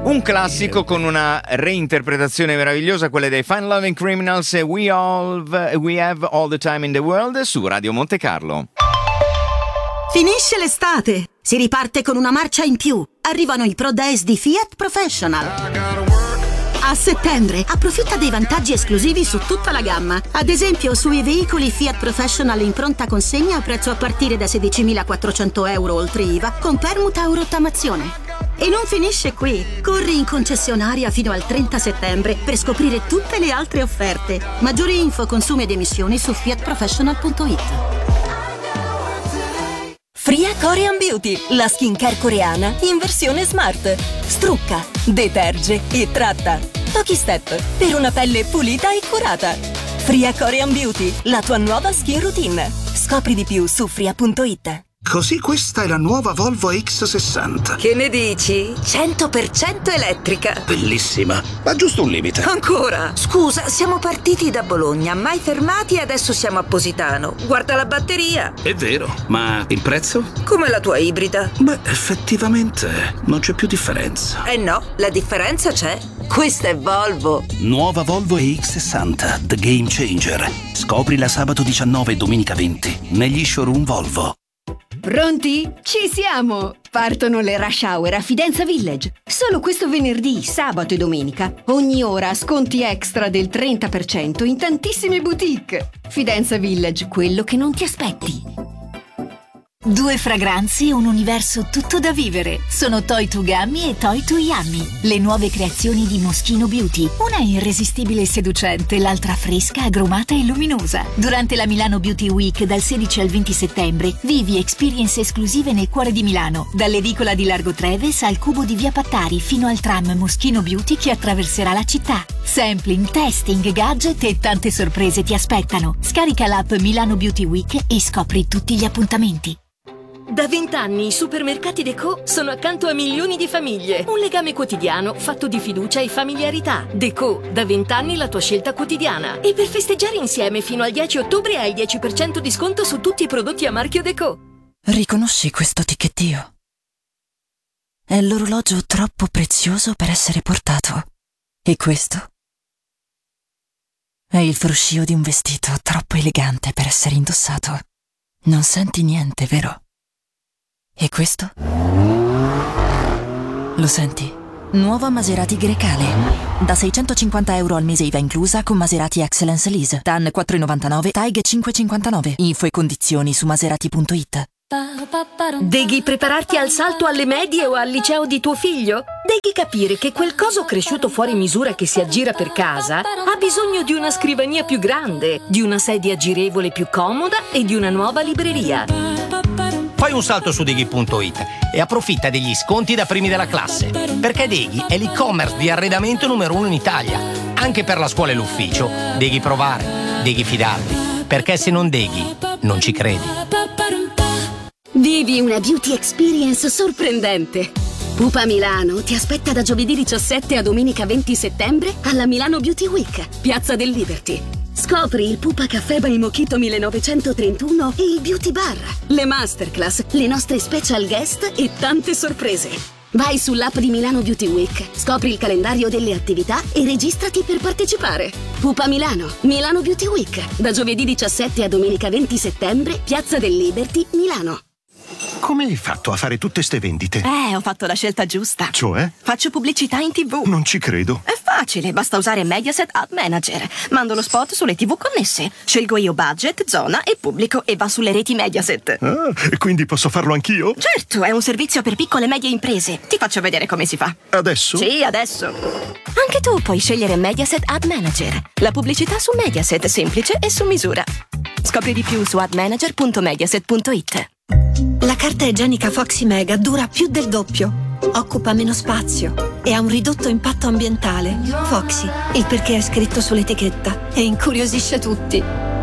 Un classico con una reinterpretazione meravigliosa, quella dei Fine Loving Criminals, We Have All the Time in the World, su Radio Monte Carlo. Finisce l'estate, si riparte con una marcia in più. Arrivano i Pro Days di Fiat Professional. A settembre approfitta dei vantaggi esclusivi su tutta la gamma. Ad esempio sui veicoli Fiat Professional in pronta consegna a prezzo a partire da 16.400 euro oltre IVA con permuta o rottamazione. E non finisce qui. Corri in concessionaria fino al 30 settembre per scoprire tutte le altre offerte. Maggiori info, consumi ed emissioni su fiatprofessional.it. Fria Korean Beauty, la skincare coreana in versione smart. Strucca, deterge e tratta. Pochi step per una pelle pulita e curata. Fria Korean Beauty, la tua nuova skin routine. Scopri di più su fria.it. Così questa è la nuova Volvo X60. Che ne dici? 100% elettrica. Bellissima, ma giusto un limite. Ancora? Scusa, siamo partiti da Bologna, mai fermati e adesso siamo a Positano. Guarda la batteria. È vero, ma il prezzo? Come la tua ibrida. Beh, effettivamente non c'è più differenza. Eh no, la differenza c'è. Questa è Volvo. Nuova Volvo EX60, The Game Changer. Scoprila sabato 19 e domenica 20 negli showroom Volvo. Pronti? Ci siamo! Partono le rush hour a Fidenza Village. Solo questo venerdì, sabato e domenica. Ogni ora sconti extra del 30% in tantissime boutique. Fidenza Village, quello che non ti aspetti. 2 fragranze e un universo tutto da vivere. Sono Toy to Gummy e Toy to Yummy, le nuove creazioni di Moschino Beauty. Una è irresistibile e seducente, l'altra fresca, agrumata e luminosa. Durante la Milano Beauty Week dal 16 al 20 settembre vivi experience esclusive nel cuore di Milano, dall'edicola di Largo Treves al cubo di Via Pattari fino al tram Moschino Beauty che attraverserà la città. Sampling, testing, gadget e tante sorprese ti aspettano. Scarica l'app Milano Beauty Week e scopri tutti gli appuntamenti. Da 20 anni i supermercati Deco sono accanto a milioni di famiglie. Un legame quotidiano fatto di fiducia e familiarità. Deco, da 20 anni la tua scelta quotidiana. E per festeggiare insieme fino al 10 ottobre hai il 10% di sconto su tutti i prodotti a marchio Deco. Riconosci questo ticchettio? È l'orologio troppo prezioso per essere portato. E questo? È il fruscio di un vestito troppo elegante per essere indossato. Non senti niente, vero? E questo? Lo senti? Nuova Maserati Grecale. Da 650 euro al mese IVA inclusa con Maserati Excellence Lease. TAN 4,99, TAIG 5,59. Info e condizioni su maserati.it. Devi prepararti al salto alle medie o al liceo di tuo figlio? Devi capire che quel coso cresciuto fuori misura che si aggira per casa ha bisogno di una scrivania più grande, di una sedia girevole più comoda e di una nuova libreria. Fai un salto su Deghi.it e approfitta degli sconti da primi della classe, perché Deghi è l'e-commerce di arredamento numero 1 in Italia. Anche per la scuola e l'ufficio, Deghi provare, Deghi fidarti, perché se non Deghi, non ci credi. Vivi una beauty experience sorprendente. Pupa Milano ti aspetta da giovedì 17 a domenica 20 settembre alla Milano Beauty Week, Piazza del Liberty. Scopri il Pupa Caffè by Mojito 1931 e il Beauty Bar, le masterclass, le nostre special guest e tante sorprese. Vai sull'app di Milano Beauty Week, scopri il calendario delle attività e registrati per partecipare. Pupa Milano, Milano Beauty Week, da giovedì 17 a domenica 20 settembre, Piazza del Liberty, Milano. Come hai fatto a fare tutte ste vendite? Ho fatto la scelta giusta. Cioè? Faccio pubblicità in TV. Non ci credo. È facile, basta usare Mediaset Ad Manager. Mando lo spot sulle TV connesse. Scelgo io budget, zona e pubblico e va sulle reti Mediaset. Ah, e quindi posso farlo anch'io? Certo, è un servizio per piccole e medie imprese. Ti faccio vedere come si fa. Adesso? Sì, adesso. Anche tu puoi scegliere Mediaset Ad Manager. La pubblicità su Mediaset, semplice e su misura. Scopri di più su admanager.mediaset.it. La carta igienica Foxy Mega dura più del doppio, occupa meno spazio e ha un ridotto impatto ambientale. Foxy, il perché è scritto sull'etichetta e incuriosisce tutti.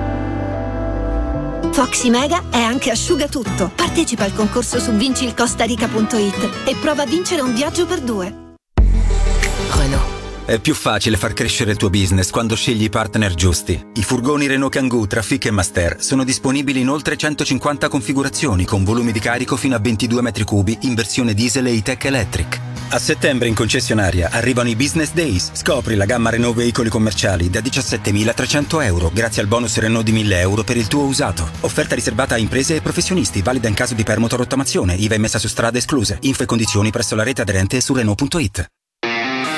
Foxy Mega è anche asciugatutto. Partecipa al concorso su vincilcostarica.it e prova a vincere un viaggio per 2. Renault. È più facile far crescere il tuo business quando scegli i partner giusti. I furgoni Renault Kangoo, Trafic e Master sono disponibili in oltre 150 configurazioni con volumi di carico fino a 22 metri cubi in versione diesel e E-Tech Electric. A settembre in concessionaria arrivano i Business Days. Scopri la gamma Renault veicoli commerciali da 17.300 euro grazie al bonus Renault di 1.000 euro per il tuo usato. Offerta riservata a imprese e professionisti, valida in caso di permuta o rottamazione, IVA emessa su strade escluse. Info e condizioni presso la rete aderente e su Renault.it.